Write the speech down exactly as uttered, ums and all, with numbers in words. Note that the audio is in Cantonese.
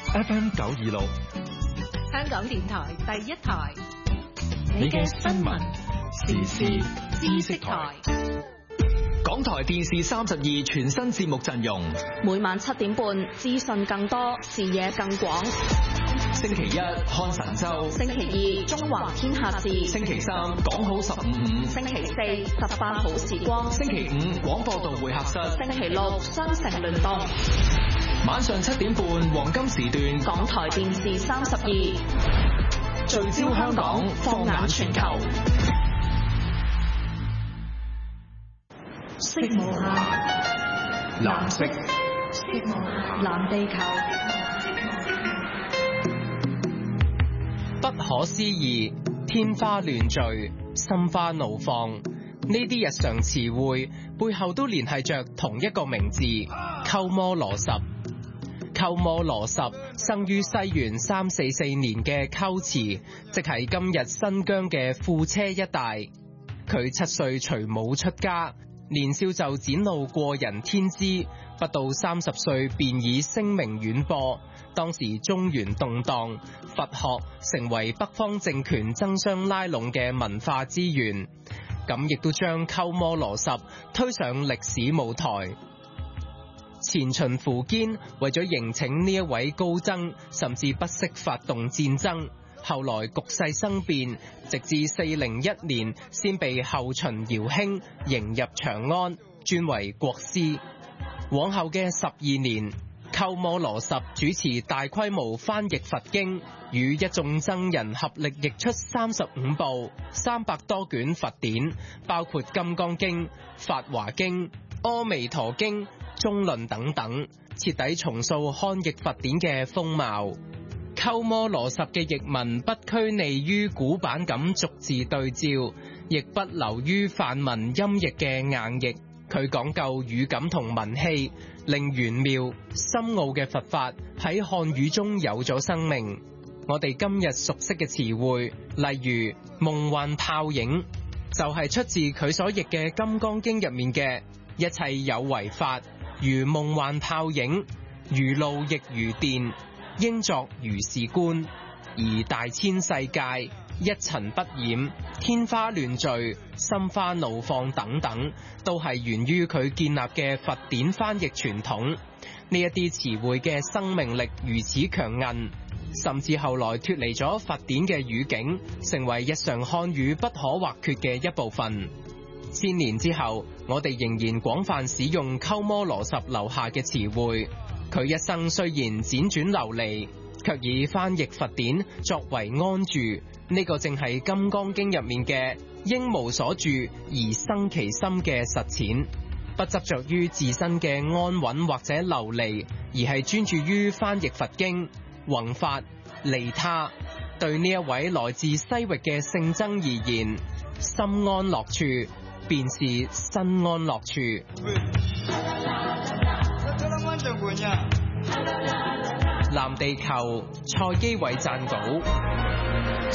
F M 九二六， 香港電台第一台， 你嘅新聞時事知識台。港台電視三十二全新節目陣容， 每晚七點半，資訊更多，視野更廣。 星期一看神州， 星期二中華天下事， 星期三講好十五五， 星期四十八好時光， 星期五廣播道會客室， 星期六雙城聯動。 晚上七點半黃金時段， 港台電視三十二， 聚焦香港，放眼全球。 色無限， 藍色， 色無限，藍地球。 不可思議，天花亂墜，心花怒放，呢啲日常詞彙背後都聯繫着同一個名字——鳩摩羅什。鳩摩羅什生於西元三四四年嘅龜茲，即係今日新疆嘅庫車一帶。佢七歲隨母出家，年少就展露過人天資，不到三十歲便以聲名遠播。當時中原動盪，佛學成為北方政權爭相拉攏嘅文化資源，咁亦都將鳩摩羅什推上歷史舞台。前秦苻堅為咗迎請呢一位高僧，甚至不惜發動戰爭。後來局勢生變，直至四零一年先被後秦姚興迎入長安，尊為國師。往後嘅十二年，鳩摩羅什主持大規模翻譯佛經，與一眾僧人合力譯出三十五部、三百多卷佛典，包括《金剛經》、《法華經》、《阿彌陀經》、《中論》等等，徹底重塑漢譯佛典嘅風貌。鳩摩羅什嘅譯文不拘泥於古板咁逐字對照，亦不流於梵文音譯嘅硬譯。佢講究語感同文氣，令玄妙深奧嘅佛法喺漢語中有咗生命。我哋今日熟悉嘅詞彙，例如夢幻泡影，就係、是、出自佢所譯嘅《金剛經》入面嘅一切有為法，如夢幻泡影，如露亦如電，應作如是觀，而大千世界一塵不染，天花亂墜，心花怒放等等，都係源於佢建立嘅佛典翻譯傳統。呢一啲詞彙嘅生命力如此強韌，甚至後來脫離咗佛典嘅語境，成為日常漢語不可或缺嘅一部分。千年之後，我哋仍然廣泛使用鳩摩羅什留下嘅詞彙。佢一生雖然輾轉流離，卻以翻譯佛典作為安住。呢個正係《金剛經》入面嘅應無所住而生其心嘅實踐，不執着於自身嘅安穩或者流離，而係專注於翻譯佛經、弘法、利他。對呢一位來自西域嘅聖僧而言，心安樂處便是身安樂處。藍地球，蔡基偉撰稿。